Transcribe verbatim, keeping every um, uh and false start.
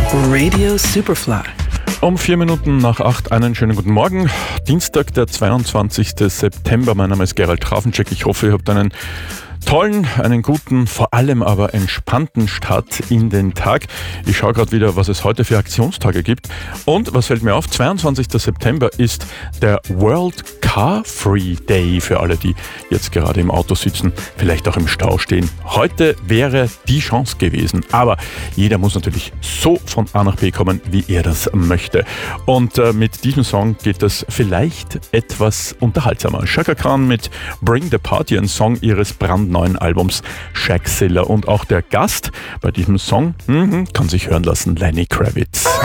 Radio Superfly. Um vier Minuten nach acht einen schönen guten Morgen. Dienstag, der zweiundzwanzigsten September. Mein Name ist Gerald Trafenczek. Ich hoffe, ihr habt einen tollen, einen guten, vor allem aber entspannten Start in den Tag. Ich schaue gerade wieder, was es heute für Aktionstage gibt. Und was fällt mir auf? zweiundzwanzigsten September ist der World Car Free Day für alle, die jetzt gerade im Auto sitzen, vielleicht auch im Stau stehen. Heute wäre die Chance gewesen. Aber jeder muss natürlich so von A nach B kommen, wie er das möchte. Und äh, mit diesem Song geht das vielleicht etwas unterhaltsamer. Chaka Khan mit Bring the Party, ein Song ihres brandneuen Albums Shagzilla. Und auch der Gast bei diesem Song mm, kann sich hören lassen, Lenny Kravitz.